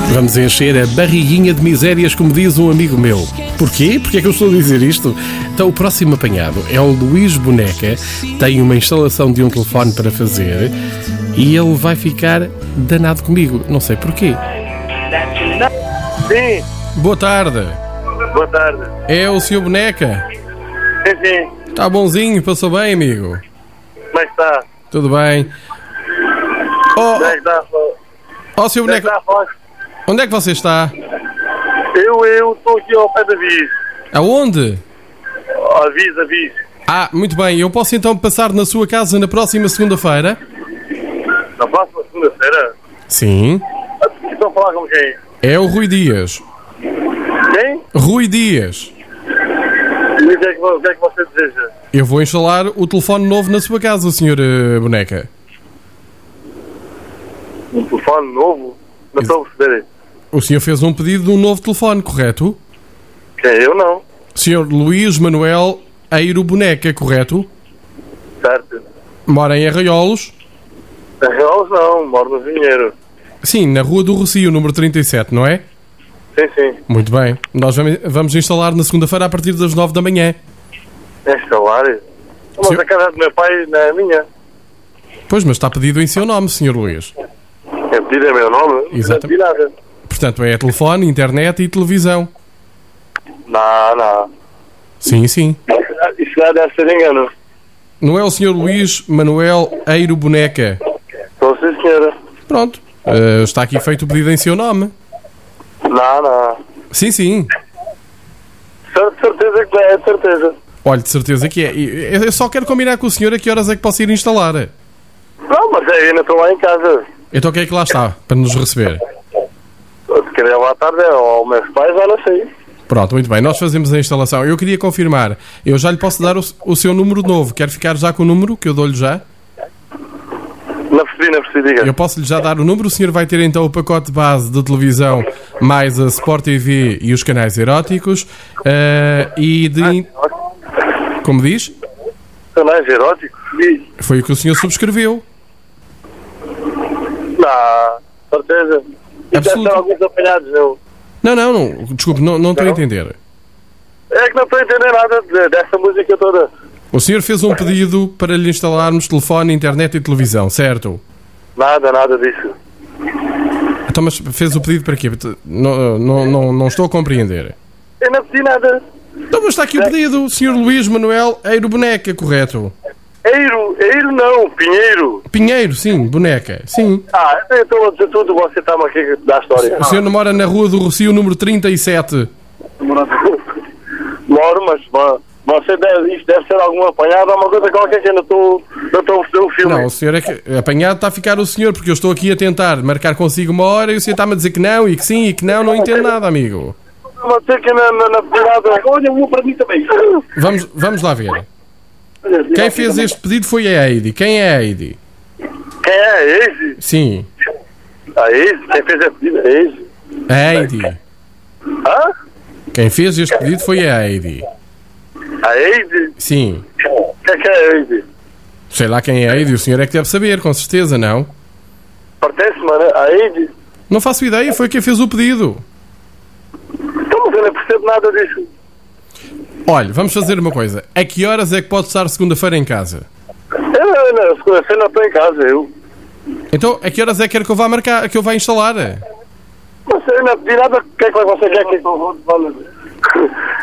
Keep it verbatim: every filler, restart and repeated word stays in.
Vamos encher a barriguinha de misérias, como diz um amigo meu. Porquê? Porquê é que eu estou a dizer isto? Então, o próximo apanhado é o Luís Boneca. Tem uma instalação de um telefone para fazer e ele vai ficar danado comigo. Não sei porquê. Sim. Boa tarde. Boa tarde. É o senhor Boneca? Sim, sim. Está bonzinho? Passou bem, amigo? Como é que está? Tudo bem? Oh, Como é que está? oh, senhor Como é que Boneca, está? onde é que você está? Eu, eu estou aqui ao pé da Viz. Aonde? A Viz, a Viz. Ah, muito bem. Eu posso então passar na sua casa na próxima segunda-feira? Na próxima segunda-feira? Sim. Estão a falar com quem? É o Rui Dias. Quem? Rui Dias. E o que é que, o que, é que você deseja? Eu vou instalar o telefone novo na sua casa, senhor uh, Boneca. Um telefone novo? Não estou a perceber. O senhor fez um pedido de um novo telefone, correto? Quem? Eu não. senhor Luís Manuel Eiro Boneca, correto? Certo. Mora em Arraiolos? Arraiolos não, moro no Vinheiro. Sim, na Rua do Rocio, número trinta e sete, não é? Sim, sim. Muito bem. Nós vamos instalar na segunda-feira a partir das nove da manhã. É salário? Mas Senhor- a casa do meu pai não é minha. Pois, mas está pedido em seu nome, senhor Luís. É pedido é meu nome? Exatamente. Não pedi nada. Portanto, é telefone, internet e televisão. Não, não. Sim, sim. Isso já deve ser engano. Não é o senhor Luís Manuel Eiro Boneca? Estou sim, senhora. Pronto. Eh, está aqui feito o pedido em seu nome. Não, não. Sim, sim. De certeza que é, de certeza. Olha, de certeza que é. E Eu só quero combinar com o senhor a que horas é que posso ir instalar. Não, mas eu ainda estou lá em casa. Então quem é que lá está para nos receber? Se querer lá à tarde, ou meus pais, já não sei. Pronto, muito bem. Nós fazemos a instalação. Eu queria confirmar. Eu já lhe posso dar o, o seu número novo. Quer ficar já com o número que eu dou-lhe já? Não percebi, não percebi, diga. Eu posso-lhe já dar o número. O senhor vai ter então o pacote base de televisão mais a Sport T V e os canais eróticos. eh, e de... Como diz? Canais eróticos? Diz. Foi o que o senhor subscreveu. Não, certeza. Isso deve Absoluto. ser alguns apanhados, eu. Não, não, não. Desculpe, não, não estou a entender. É que não estou a entender nada de- dessa música toda. O senhor fez um pedido para lhe instalarmos telefone, internet e televisão, certo? Nada, nada disso. Então, mas fez o pedido para quê? Não, não, não, não estou a compreender. Eu não pedi nada. Então, mas está aqui o pedido, senhor Luís Manuel Eiro Boneca, correto? Eiro, Eiro não, Pinheiro. Pinheiro, sim, boneca, sim. Ah, eu estou a dizer tudo, você está-me aqui a dar a história. O senhor não mora na Rua do Rocio, número trinta e sete. Moro, mas vo- você deve, isto deve ser algum apanhado, alguma coisa qualquer que eu não estou não estou a perceber o filme. Não, o senhor é que apanhado está a ficar o senhor, porque eu estou aqui a tentar marcar consigo uma hora e o senhor está-me a dizer que não, e que sim, e que não, não entendo nada, amigo. Você que na, na, na virada... Olha, um para mim também. Vamos, vamos lá ver. Quem fez este pedido foi a Heidi. Quem é a Heidi? Quem é? A Eise? Sim, A Eise? Quem fez a pedido? A Eise? a Heidi. Hã? Quem fez este pedido foi a Heidi. A Eise? Sim. Quem que é a Eise? Sei lá quem é a Heidi, o senhor é que deve saber, com certeza, não? Pertence, mano, a Eise? Não faço ideia, foi quem fez o pedido. Então, mas eu não percebo nada disso. Olha, vamos fazer uma coisa. A que horas é que pode estar segunda-feira em casa? Eu não, não, segunda-feira não estou em casa, eu. Então, a que horas é que quer que eu vá marcar, que eu vá instalar? Mas eu não pedi nada, o que é que você quer que...